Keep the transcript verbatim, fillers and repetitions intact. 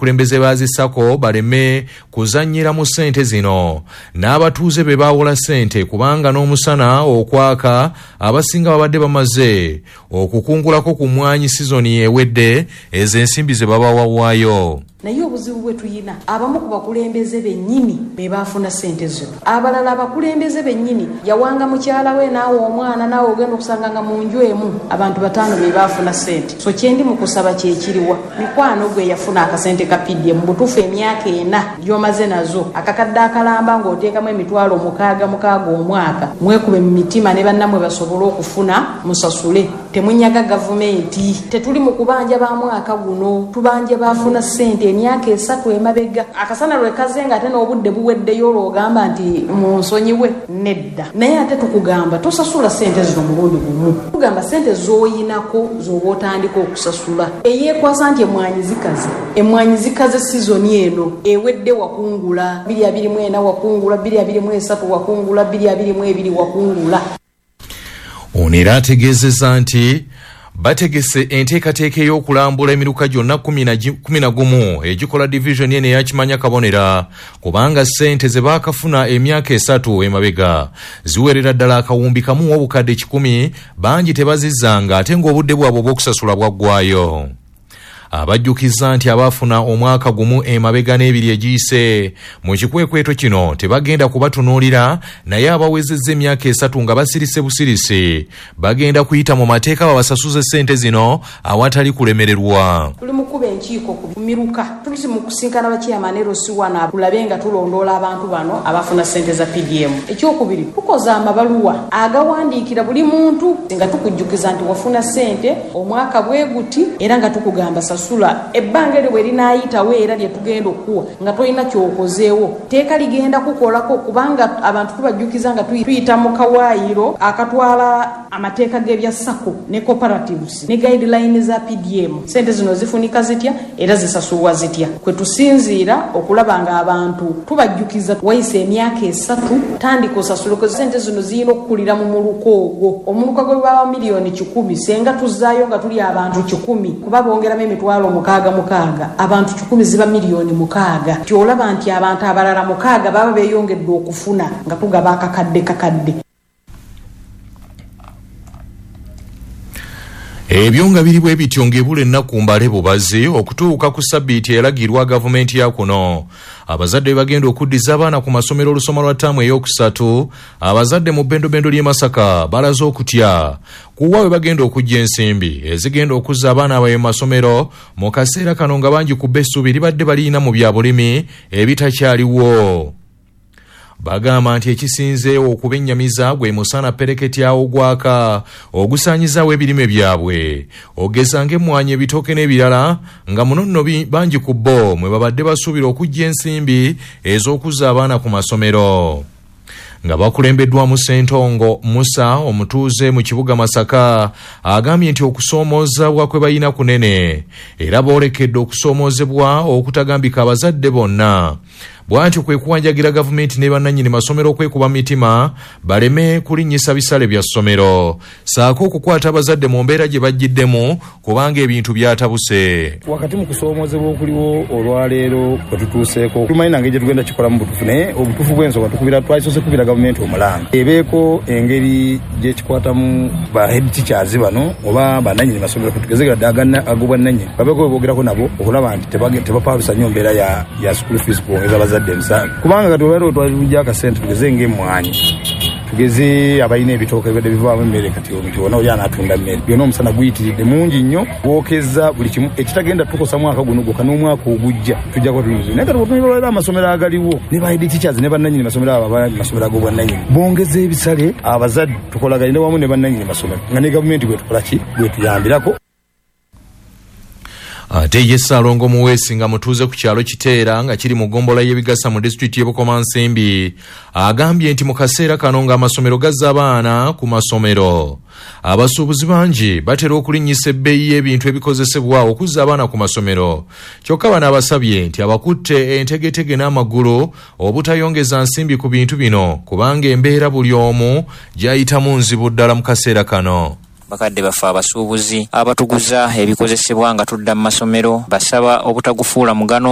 abakulembeze bazisako baleme kuzanyira mu ssente zino n'abatuuze be bawola ssente kubanga n'omusana okwaka abasinga babadde bamaze okukungulako ku mwanyi sizoni ewedde ez'ensimbi ze babawawaayo. naye obuzibu bwe tuyina abamu ku bakulembeze bennyini be baafuna ssente zo, abalala abakulembeze bennyini yawanga mukyala we naawe omwana naawe ogenda okusanga nga mu nju emu abantu bataano be baafuna ssente. So kyendi mu kusaba kyekiriwa mikwano gwe yafuna akasente ka P D M mu butuufu emyaka ena gy'omaze nazo akakadde akalamba ng'oteekamu emitwalo mukaaga mukaaga omwaka, mwekube mu mitima ne bannammwe basobole okufuna musasule. Temunyaga gavumenti, tetuli mu kubanja ba mwaka guno, tubanje baafuna ssente emyaka esatu emabega. Akasana lwe kazenga ate n'obudde buweddeyo olw'ogamba nti munsonyiwe nedda. Naye ate tukugamba tosasula ssente zino mulundi gumu, tugamba ssente z'oyinako z'oba otandika okusasula. Eyeekwasa nti emmwanyi zikaze, emmwanyi zikaze sizoni eno ewedde wakungula bbiri abiri mu ena wakungula bbiri abiri mu esatu wakungula bbiri abiri mu ebiri wakungula. Ono era ategeezezza nti bategese enteekateeka ey'okulambula emiruka gyonna kumi na gumu egikola divisioni eno eyakimanya kabonera kubanga ssente ze baakafuna emyaka esatu emabega ziwerera ddala akawumbi kamu obukadde kikumi, bangi tebazizzanga ate ng'obudde bwabwe obw'okusasula bwaggwayo. Abajjukiza nti abaafuna omwaka gumu emabega n'ebiri egiyise mu kikwekweto kino tebagenda kubatunuulira, naye abawezezza emyaka esatu nga basirise busirisi bagenda kuyita mu mateeka babasasuze ssente zino awatali kulemererwa. Tuli mu kuba enkiiko ku miruka, tuli mu kusinkana bakiyamane Rosiwana tulabe nga tulondoola abantu bano abafuna ssente za P D M. Ekyokubiri tukoza amabaluwa agawandiikira buli muntu nga tukujjukiza nti wafuna ssente omwaka bwe guti era nga tukugamba sasula ebbanga eryo bwe linaayitawo era lye tugenda okuwa nga tolina kyokozeewo teeka ligenda kukolako kubanga abantu tubajjukiza nga tuyita mu kawaayiro akatwala amateeka g'ebya sako ne cooperatives ne guideline za P D M. Ssente zino zifunika zitya era zisasulwa zitya. Kwe tusinziira okulaba nga abantu tubajjukiza wayise emyaka esatu tandika osasuluko ssente zino ziyina okukulira mu muluka ogwo. Omuluka gwe baba miliyoni kikumi senga tuzzaayo nga tuli abantu kikumi kuba bongeramu emitwalo mukaaga mukaaga abantu kikumi ziba miliyoni mukaaga. Kyolaba nti abantu abalala mukaaga baba beeyongedde okufuna nga tugaba akakadde kakadde. Ebyo nga biri bwe bityo ng'ebula ennaku mbale bubazi okutuuka ku sabbiiti eragirwa gavumenti ya kuno. Abazadde bagenda okuddiza abaana ku masomero olusoma lwa ttaamu ey'okusatu. Abazadde mu bbendobendo ly'e Masaka balaze okutya kuwa we bagenda okujja ensimbi ezigenda okuzza abaana abaye mu masomero mu kaseera kano nga bangi ku b'essuubi libadde balina mu bya bulimi ebitakyaliwo. Bagamba nti ekisinzeewo okubennyamiza gwe musana pereketya ogwaka ogusaanyizaawo ebirime byabwe ogeza ng'emmwanyi ebitooke n'ebirala nga muno nno bangi ku bo mwe babadde basuubira okujja ensimbi ez'okuzza abaana ku masomero. Nga bakulembeddwamu Ssentongo Musa omutuuze mu kibuga Masaka agambye nti okusoomoozebwa kwe balina kunene era boolekedde okusoomoozebwa okutagambika abazadde bonna. Bw'atyo kwe kuwanjagira gavumenti ne bannannyini masomero okwekuba mitima baleme kulinnyisa bisale bya ssomero saako okukwata abazadde mu mbeera gye bajjiddemu kubanga ebintu byatabuse. Wakati mu kusoomoozebwa okuliwo olwaleero kwe tutuuseeko tumanyi nange gye tugenda kikola mu butuufu naye obutuufu bw'ensonga tukubira twayisoose kubira gavumenti omulanga ebeeko engeri gyekikwatamu ba head teachers bano oba bannannyini masomero tugezegera ddala ag'obwannannyini babeeko bebogerako nabo okulaba nti tebapaalusa nnyo mbeera ya, ya school fees kwongeza abazadde emisaaga kubanga kati olwaleero twalija akasente tugeze ng'emmwanyi tugeze abalina ebitooke ebadde bivaamu emmere kati omukiwona oli anaatunda mmere byonna omusana guyitiridde mungi nnyo gwokeza buli kimu ekitagenda tukosa mwaka guno gwokka n'omwaka ogujja tujja kuba tulimuzi naye kati bwetunyolera amasomero agaliwo ne ba head teachers ne bannannyini masomero abo amasomero ag'obwannannyini bongeza ebisale abazadde tukolaganye wamu ne bannannyini masomero nga ne gavumenti bwe tukola ki bwe tuyambirako. Ate ye Ssalongo Muweesi nga mutuuze ku kyalo Kiteera nga kiri mu gombola y'ebigasa mu disitulikiti y'e Bukomansimbi agambye nti mu kaseera kano nga amasomero gazza abaana ku masomero abasuubuzi bangi batera okulinnyisa ebbeeyi y'ebintu ebikozesebwa okuzza abaana ku masomero. Kyokka bano abasabye nti abakutte entegetege n'amagulu obutayongeza nsimbi ku bintu bino kubanga embeera buli omu gy'ayitamu nzibu ddala mu kaseera kano. Bakadde bafa abasuubuzi abatuguza ebikozesebwa nga tudda mu masomero basaba obutagufuula mugano